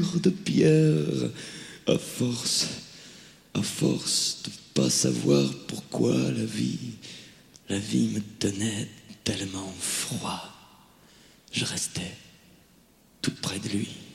cœur de pierre. À force de pas savoir pourquoi la vie me donnait tellement froid. Je restais tout près de lui.